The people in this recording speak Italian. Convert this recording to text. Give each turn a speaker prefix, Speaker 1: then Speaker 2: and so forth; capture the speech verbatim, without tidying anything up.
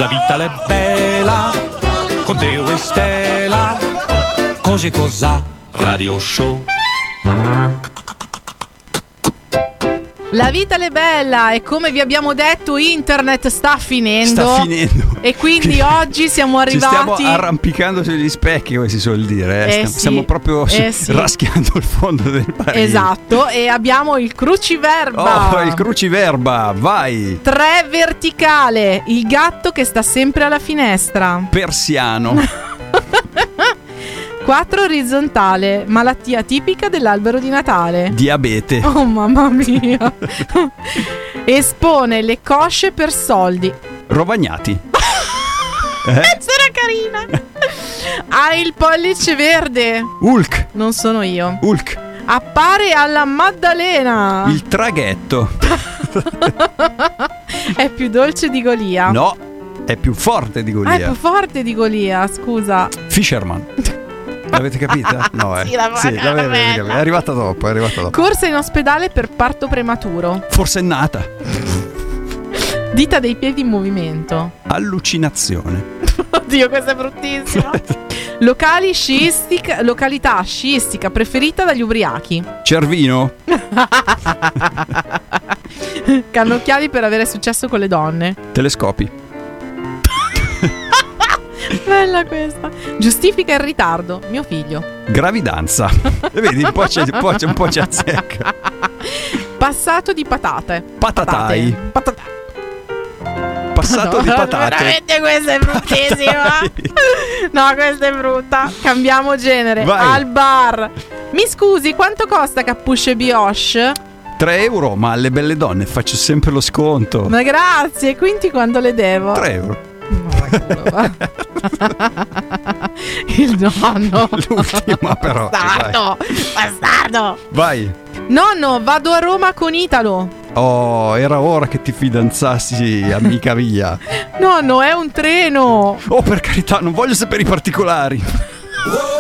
Speaker 1: La vita è bella, con Teo e Stella, così cosa radio show.
Speaker 2: La vita è bella e come vi abbiamo detto internet sta finendo.
Speaker 3: Sta finendo.
Speaker 2: E quindi oggi siamo arrivati.
Speaker 3: Ci stiamo arrampicando sugli specchi, come si suol dire. Eh?
Speaker 2: Eh
Speaker 3: stiamo,
Speaker 2: sì,
Speaker 3: stiamo proprio
Speaker 2: eh sì.
Speaker 3: raschiando il fondo del barile.
Speaker 2: Esatto, e abbiamo il cruciverba.
Speaker 3: Oh, il cruciverba, vai.
Speaker 2: Tre verticale, il gatto che sta sempre alla finestra.
Speaker 3: Persiano.
Speaker 2: Quattro orizzontale, malattia tipica dell'albero di Natale.
Speaker 3: Diabete.
Speaker 2: Oh mamma mia. Espone le cosce per soldi.
Speaker 3: Rovagnati.
Speaker 2: Eh? Sarà carina. Ha il pollice verde.
Speaker 3: Hulk.
Speaker 2: Non sono io.
Speaker 3: Hulk.
Speaker 2: Appare alla Maddalena.
Speaker 3: Il traghetto.
Speaker 2: È più dolce di Golia.
Speaker 3: No, è più forte di Golia.
Speaker 2: Ah, è più forte di Golia, scusa.
Speaker 3: Fisherman. L'avete capita? No, eh.
Speaker 2: Sì, la
Speaker 3: sì, l'avete capita. È arrivata dopo, è arrivata dopo.
Speaker 2: Corsa in ospedale per parto prematuro.
Speaker 3: Forsennata.
Speaker 2: Dita dei piedi in movimento.
Speaker 3: Allucinazione.
Speaker 2: Oddio, questa è bruttissima. Locali sciistica, località sciistica preferita dagli ubriachi.
Speaker 3: Cervino.
Speaker 2: Cannocchiali per avere successo con le donne.
Speaker 3: Telescopi.
Speaker 2: Bella questa. Giustifica il ritardo. Mio figlio.
Speaker 3: Gravidanza. E vedi, un po' c'è, un po', c'è, un po' c'è azzecca.
Speaker 2: Passato di patate.
Speaker 3: Patatai.
Speaker 2: Patate.
Speaker 3: Passato
Speaker 2: no,
Speaker 3: di patate.
Speaker 2: Veramente questa è bruttissima. No, questa è brutta. Cambiamo genere.
Speaker 3: Vai.
Speaker 2: Al bar. Mi scusi, quanto costa cappucce brioche?
Speaker 3: tre euro, ma alle belle donne faccio sempre lo sconto.
Speaker 2: Ma grazie, quindi quando le devo?
Speaker 3: tre euro.
Speaker 2: Il nonno.
Speaker 3: L'ultima però.
Speaker 2: Bastardo. Bastardo.
Speaker 3: Vai.
Speaker 2: Nonno, vado a Roma con Italo.
Speaker 3: Oh, era ora che ti fidanzassi, amica mia.
Speaker 2: Nonno, è un treno.
Speaker 3: Oh, per carità, non voglio sapere i particolari.